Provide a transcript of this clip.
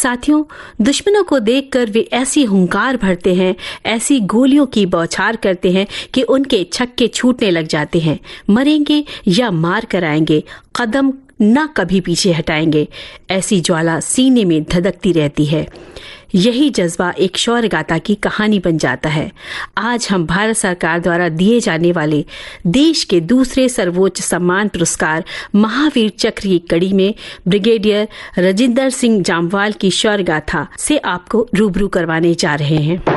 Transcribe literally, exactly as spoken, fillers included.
साथियों, दुश्मनों को देखकर वे ऐसी हुंकार भरते हैं, ऐसी गोलियों की बौछार करते हैं कि उनके छक्के छूटने लग जाते हैं। मरेंगे या मार कर आएंगे, कदम न कभी पीछे हटाएंगे, ऐसी ज्वाला सीने में धधकती रहती है। यही जज्बा एक शौर्य गाथा की कहानी बन जाता है। आज हम भारत सरकार द्वारा दिए जाने वाले देश के दूसरे सर्वोच्च सम्मान पुरस्कार महावीर चक्र की कड़ी में ब्रिगेडियर राजिंदर सिंह जामवाल की शौर्य गाथा से आपको रूबरू करवाने जा रहे हैं।